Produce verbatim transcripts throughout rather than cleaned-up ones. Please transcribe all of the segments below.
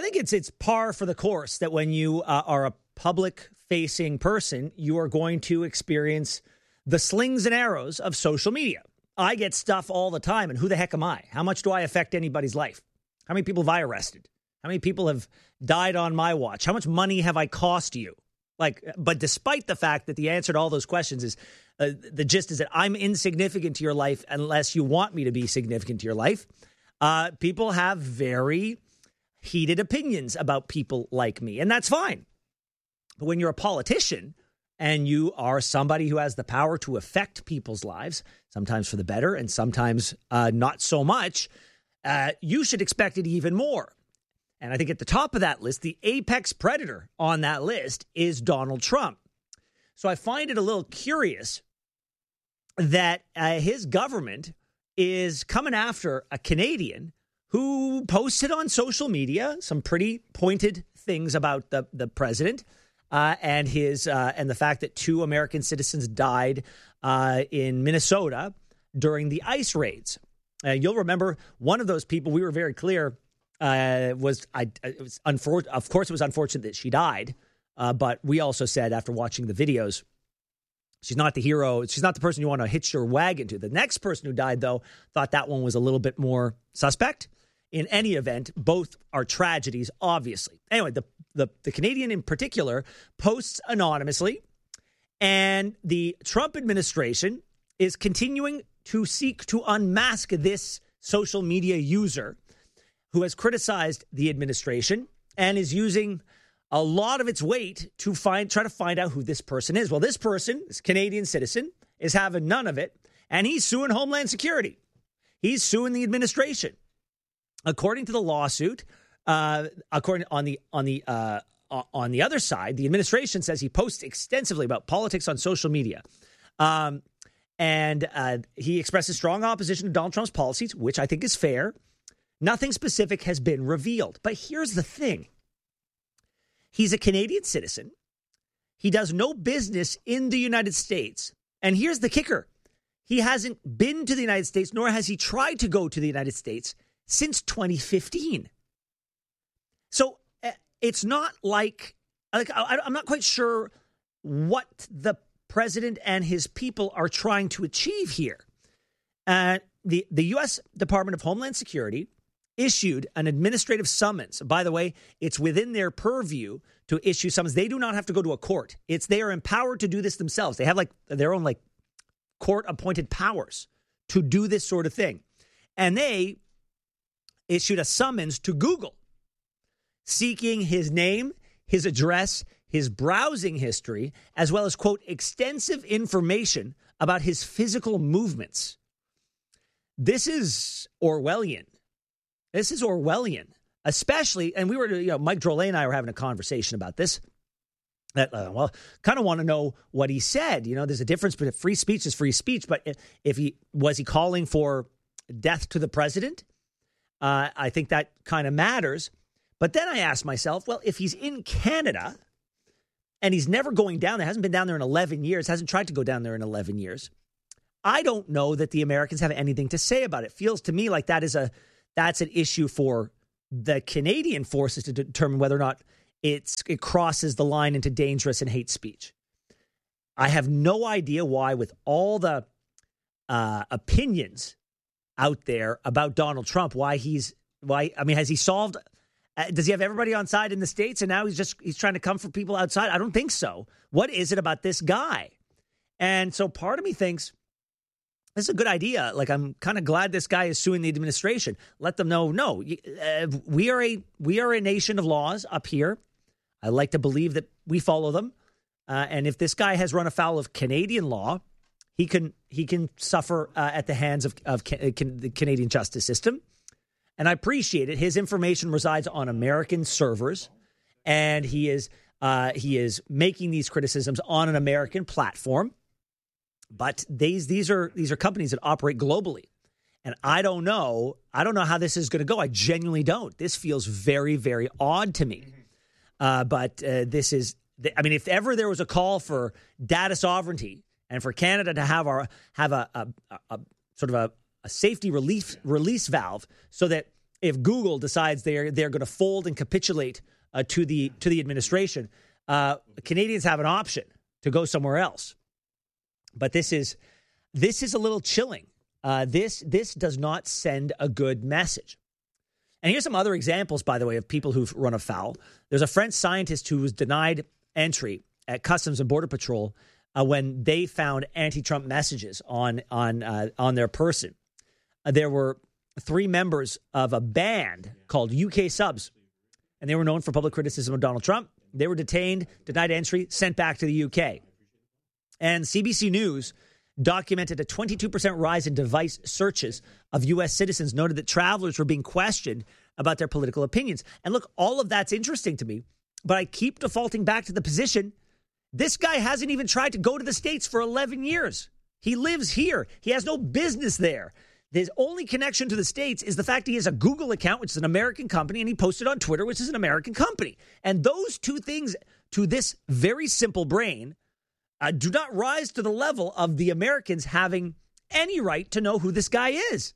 think it's it's par for the course that when you uh, are a public-facing person, you are going to experience the slings and arrows of social media. I get stuff all the time, and who the heck am I? How much do I affect anybody's life? How many people have I arrested? How many people have died on my watch? How much money have I cost you? Like, but despite the fact that the answer to all those questions is, uh, the gist is that I'm insignificant to your life unless you want me to be significant to your life. Uh, people have very heated opinions about people like me, and that's fine. But when you're a politician and you are somebody who has the power to affect people's lives, sometimes for the better and sometimes uh, not so much, uh, you should expect it even more. And I think at the top of that list, the apex predator on that list is Donald Trump. So I find it a little curious that uh, his government is coming after a Canadian who posted on social media some pretty pointed things about the, the president uh, and his uh, and the fact that two American citizens died uh, in Minnesota during the ICE raids. Uh, you'll remember one of those people, we were very clear, Uh, was I? It was unfor- Of course, it was unfortunate that she died. Uh, but we also said after watching the videos, she's not the hero. She's not the person you want to hitch your wagon to. The next person who died, though, thought that one was a little bit more suspect. In any event, both are tragedies, obviously. Anyway, the the, the Canadian in particular posts anonymously, and the Trump administration is continuing to seek to unmask this social media user who has criticized the administration and is using a lot of its weight to find, try to find out who this person is. Well, this person, this Canadian citizen, is having none of it, and he's suing Homeland Security. He's suing the administration. According to the lawsuit, uh, according on the on the uh, on the other side, the administration says he posts extensively about politics on social media, um, and uh, he expresses strong opposition to Donald Trump's policies, which I think is fair. Nothing specific has been revealed. But here's the thing. He's a Canadian citizen. He does no business in the United States. And here's the kicker. He hasn't been to the United States, nor has he tried to go to the United States since twenty fifteen. So uh, it's not like, like I, I'm not quite sure what the president and his people are trying to achieve here. Uh, the, the U S Department of Homeland Security issued an administrative summons. By the way, it's within their purview to issue summons. They do not have to go to a court. It's they are empowered to do this themselves. They have like their own like court appointed powers to do this sort of thing. And they issued a summons to Google seeking his name, his address, his browsing history, as well as, quote, extensive information about his physical movements. This is Orwellian. This is Orwellian, especially, and we were, you know, Mike Drolet and I were having a conversation about this. That, uh, well, kind of want to know what he said. You know, there's a difference, but free speech is free speech. But if he was he calling for death to the president, uh, I think that kind of matters. But then I asked myself, well, if he's in Canada and he's never going down there, hasn't been down there in eleven years, hasn't tried to go down there in eleven years, I don't know that the Americans have anything to say about it. Feels to me like that is a That's an issue for the Canadian forces to determine whether or not it's, it crosses the line into dangerous and hate speech. I have no idea why, with all the uh, opinions out there about Donald Trump, why he's why. I mean, has he solved? Uh, does he have everybody on side in the States, and now he's just he's trying to come for people outside? I don't think so. What is it about this guy? And so part of me thinks, this is a good idea. Like, I'm kind of glad this guy is suing the administration. Let them know, no, uh, we are a we are a nation of laws up here. I like to believe that we follow them. Uh, and if this guy has run afoul of Canadian law, he can he can suffer uh, at the hands of, of ca- can, the Canadian justice system. And I appreciate it. His information resides on American servers, and he is uh, he is making these criticisms on an American platform. But these these are these are companies that operate globally. And I don't know. I don't know how this is going to go. I genuinely don't. This feels very, very odd to me. Uh, but uh, this is, I mean, if ever there was a call for data sovereignty and for Canada to have our have a, a, a, a sort of a, a safety relief release valve so that if Google decides they're they're going to fold and capitulate uh, to the to the administration, uh, Canadians have an option to go somewhere else. But this is this is a little chilling. Uh, this this does not send a good message. And here's some other examples, by the way, of people who've run afoul. There's a French scientist who was denied entry at Customs and Border Patrol uh, when they found anti-Trump messages on on uh, on their person. Uh, there were three members of a band called U K Subs, and they were known for public criticism of Donald Trump. They were detained, denied entry, sent back to the U K. And C B C News documented a twenty-two percent rise in device searches of U S citizens, noted that travelers were being questioned about their political opinions. And look, all of that's interesting to me, but I keep defaulting back to the position. This guy hasn't even tried to go to the States for eleven years. He lives here. He has no business there. His only connection to the States is the fact he has a Google account, which is an American company, and he posted on Twitter, which is an American company. And those two things, to this very simple brain, uh, do not rise to the level of the Americans having any right to know who this guy is.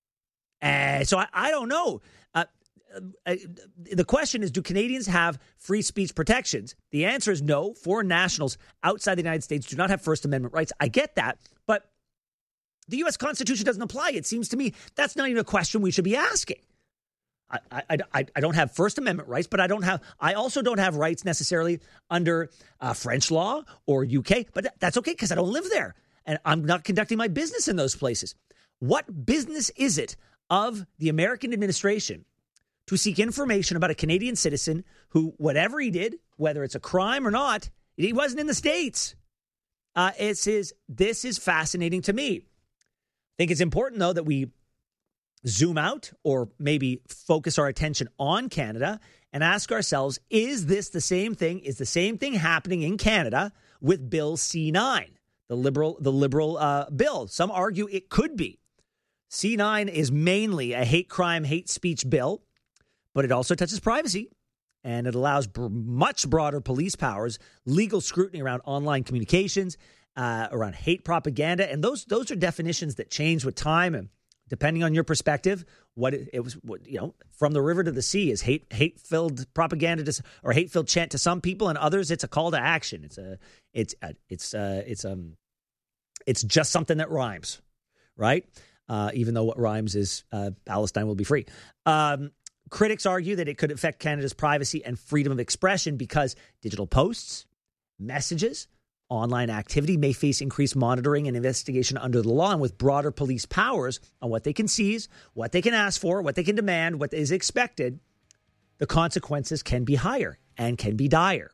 Uh, so I, I don't know. Uh, uh, the question is, do Canadians have free speech protections? The answer is no. Foreign nationals outside the United States do not have First Amendment rights. I get that, but the U S Constitution doesn't apply. It seems to me that's not even a question we should be asking. I, I, I, I don't have First Amendment rights, but I don't have. I also don't have rights necessarily under uh, French law or U K. But th- that's okay because I don't live there, and I'm not conducting my business in those places. What business is it of the American administration to seek information about a Canadian citizen who, whatever he did, whether it's a crime or not, he wasn't in the States? Uh, it's his. This is fascinating to me. I think it's important, though, that we zoom out or maybe focus our attention on Canada and ask ourselves, is this the same thing? Is the same thing happening in Canada with Bill C nine, the liberal, the liberal uh, bill? Some argue it could be. C nine is mainly a hate crime, hate speech bill, but it also touches privacy, and it allows br- much broader police powers, legal scrutiny around online communications, Uh, around hate propaganda. And those those are definitions that change with time. And depending on your perspective, what it, it was, what, you know, from the river to the sea is hate, hate-filled propaganda to, or hate-filled chant to some people, and others it's a call to action. It's a, it's a, it's uh it's um, it's just something that rhymes, right? Uh, even though what rhymes is uh, Palestine will be free. Um, critics argue that it could affect Canada's privacy and freedom of expression because digital posts, messages, online activity may face increased monitoring and investigation under the law, and with broader police powers on what they can seize, what they can ask for, what they can demand, what is expected, the consequences can be higher and can be dire.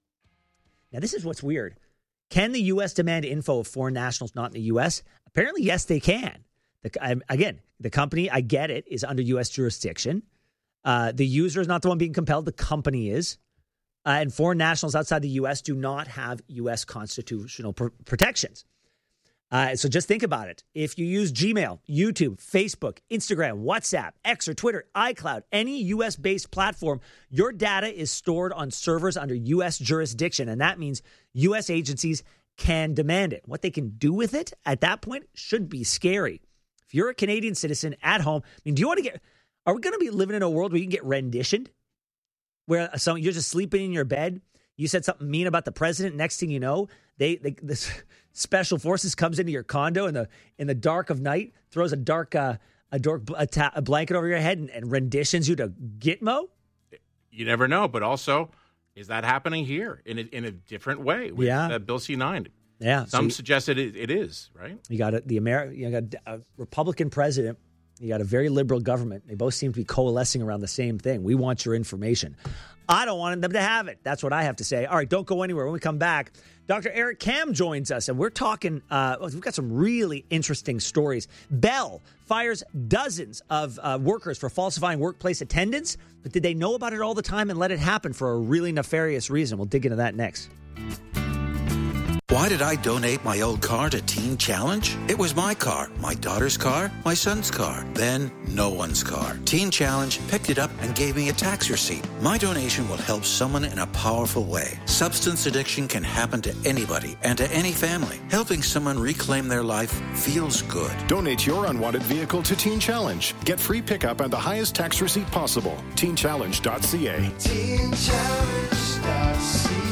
Now, this is what's weird. Can the U S demand info of foreign nationals not in the U S? Apparently, yes, they can. The, I, again, the company, I get it, is under U S jurisdiction. Uh, the user is not the one being compelled. The company is. Uh, and foreign nationals outside the U S do not have U S constitutional pr- protections. Uh, so just think about it. If you use Gmail, YouTube, Facebook, Instagram, WhatsApp, X or Twitter, iCloud, any U S-based platform, your data is stored on servers under U S jurisdiction. And that means U S agencies can demand it. What they can do with it at that point should be scary. If you're a Canadian citizen at home, I mean, do you want to get, are we going to be living in a world where you can get renditioned? Where some, you're just sleeping in your bed, you said something mean about the president. Next thing you know, they, they this special forces comes into your condo in the in the dark of night, throws a dark uh, a dark a, ta- a blanket over your head, and, and renditions you to Gitmo. You never know, but also, is that happening here in a, in a different way with yeah. uh, Bill C nine? Yeah, some so you, suggested it, it is right. You got a, the Ameri- You got a Republican president. You got a very liberal government. They both seem to be coalescing around the same thing. We want your information. I don't want them to have it. That's what I have to say. All right, don't go anywhere. When we come back, Doctor Eric Kam joins us, and we're talking, uh, we've got some really interesting stories. Bell fires dozens of uh, workers for falsifying workplace attendance, but did they know about it all the time and let it happen for a really nefarious reason? We'll dig into that next. Why did I donate my old car to Teen Challenge? It was my car, my daughter's car, my son's car, then no one's car. Teen Challenge picked it up and gave me a tax receipt. My donation will help someone in a powerful way. Substance addiction can happen to anybody and to any family. Helping someone reclaim their life feels good. Donate your unwanted vehicle to Teen Challenge. Get free pickup and the highest tax receipt possible. teen challenge dot c a. teen challenge dot c a.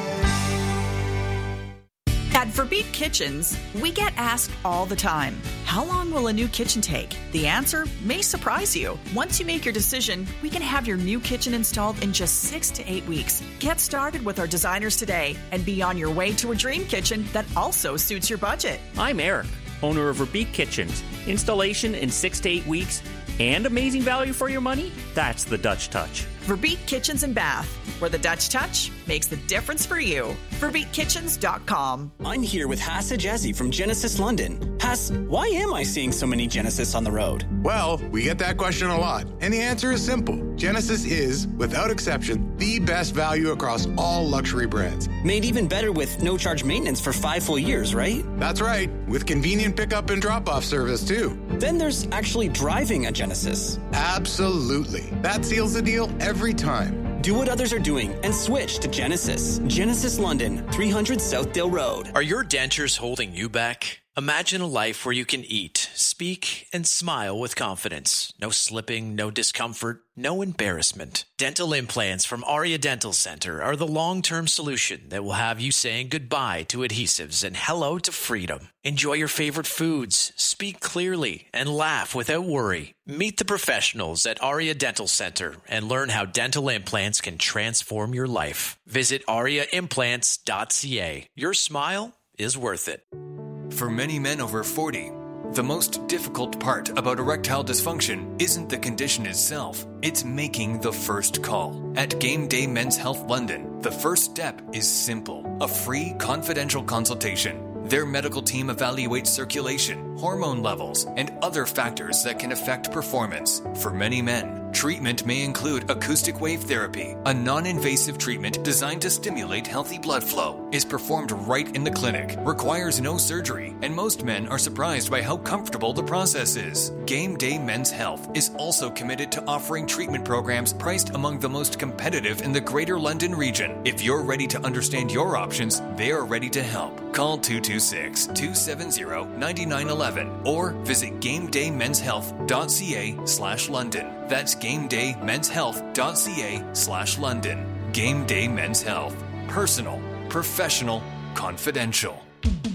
At Verbeek Kitchens, we get asked all the time, how long will a new kitchen take? The answer may surprise you. Once you make your decision, we can have your new kitchen installed in just six to eight weeks. Get started with our designers today and be on your way to a dream kitchen that also suits your budget. I'm Eric, owner of Verbeek Kitchens. Installation in six to eight weeks and amazing value for your money? That's the Dutch touch. Verbeek Kitchens and Bath, where the Dutch touch makes the difference for you. Verbeek Kitchens dot com. I'm here with Hass Ajazi from Genesis London. Hass, why am I seeing so many Genesis on the road? Well, we get that question a lot, and the answer is simple. Genesis is, without exception, the best value across all luxury brands. Made even better with no-charge maintenance for five full years, right? That's right, with convenient pickup and drop-off service, too. Then there's actually driving a Genesis. Absolutely. That seals the deal every time. Do what others are doing and switch to Genesis. Genesis London, three hundred Southdale Road. Are your dentures holding you back? Imagine a life where you can eat, speak, and smile with confidence. No slipping, no discomfort, no embarrassment. Dental implants from Aria Dental Center are the long-term solution that will have you saying goodbye to adhesives and hello to freedom. Enjoy your favorite foods, speak clearly, and laugh without worry. Meet the professionals at Aria Dental Center and learn how dental implants can transform your life. Visit aria implants dot c a. Your smile is worth it. For many men over forty, the most difficult part about erectile dysfunction isn't the condition itself, it's making the first call. At Game Day Men's Health London, the first step is simple: a free confidential consultation. Their medical team evaluates circulation, hormone levels, and other factors that can affect performance. For many men, treatment may include acoustic wave therapy, a non-invasive treatment designed to stimulate healthy blood flow, is performed right in the clinic, requires no surgery, and most men are surprised by how comfortable the process is. Game Day Men's Health is also committed to offering treatment programs priced among the most competitive in the Greater London region. If you're ready to understand your options, they are ready to help. Call two two six, two seven zero, nine nine one one or visit game day men's health dot c a slash London. That's game day men's health dot c a slash London. Game Day Men's Health. Personal, professional, confidential.